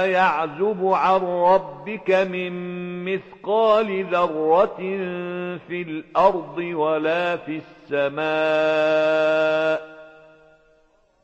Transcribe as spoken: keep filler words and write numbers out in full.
يعزب عن ربك من مثقال ذرة في الأرض ولا في السماء